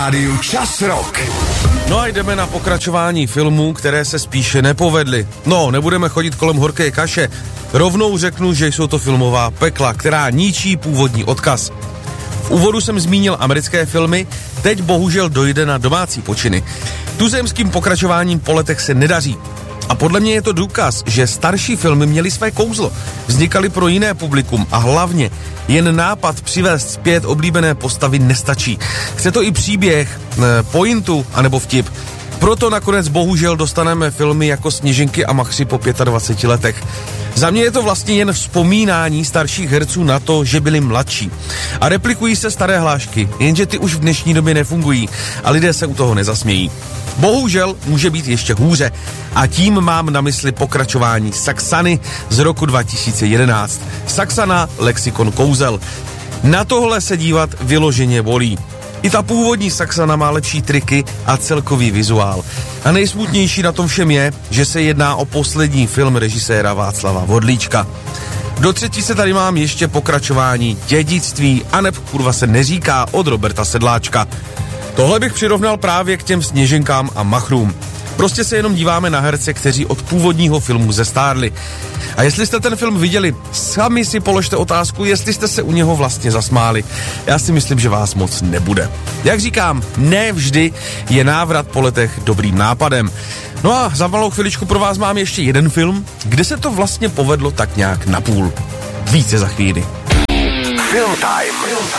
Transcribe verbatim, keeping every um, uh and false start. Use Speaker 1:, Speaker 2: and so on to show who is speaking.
Speaker 1: Rádiu Čas Rock.
Speaker 2: No a jdeme na pokračování filmů, které se spíše nepovedly. No, nebudeme chodit kolem horké kaše. Rovnou řeknu, že jsou to filmová pekla, která ničí původní odkaz. V úvodu jsem zmínil americké filmy, teď bohužel dojde na domácí počiny. Tuzemským pokračováním po letech se nedaří. A podle mě je to důkaz, že starší filmy měly své kouzlo, vznikaly pro jiné publikum a hlavně jen nápad přivést zpět oblíbené postavy nestačí. Chce to i příběh, pointu anebo vtip. Proto nakonec bohužel dostaneme filmy jako Sněženky a Machři po dvaceti pěti letech. Za mě je to vlastně jen vzpomínání starších herců na to, že byli mladší. A replikují se staré hlášky, jenže ty už v dnešní době nefungují a lidé se u toho nezasmějí. Bohužel může být ještě hůře a tím mám na mysli pokračování Saxany z roku dva tisíce jedenáct. Saxana, lexikon kouzel. Na tohle se dívat vyloženě bolí. I ta původní Saxana má lepší triky a celkový vizuál. A nejsmutnější na tom všem je, že se jedná o poslední film režiséra Václava Vodlíčka. Do třetí se tady mám ještě pokračování Dědictví, aneb kurva se neříká, od Roberta Sedláčka. Tohle bych přirovnal právě k těm Sněženkám a Machrům. Prostě se jenom díváme na herce, kteří od původního filmu zestárli. A jestli jste ten film viděli, sami si položte otázku, jestli jste se u něho vlastně zasmáli. Já si myslím, že vás moc nebude. Jak říkám, ne vždy je návrat po letech dobrým nápadem. No a za malou chviličku pro vás mám ještě jeden film, kde se to vlastně povedlo tak nějak napůl. Více za chvíli.
Speaker 1: Film Time.